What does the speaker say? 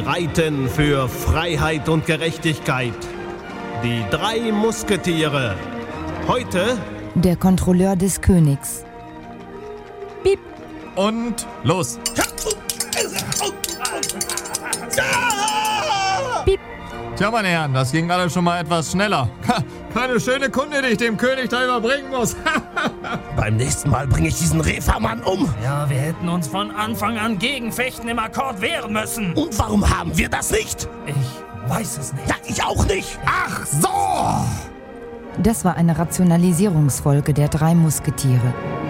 reiten für Freiheit und Gerechtigkeit. Die 3 Musketiere. Heute der Kontrolleur des Königs. Piep. Und los. Piep. Tja, meine Herren, das ging alles schon mal etwas schneller. Keine schöne Kunde, die ich dem König da überbringen muss. Beim nächsten Mal bringe ich diesen Refermann um. Ja, wir hätten uns von Anfang an gegen Fechten im Akkord wehren müssen. Und warum haben wir das nicht? Ich weiß es nicht. Ja, ich auch nicht. Ach so! Das war eine Rationalisierungsfolge der 3 Musketiere.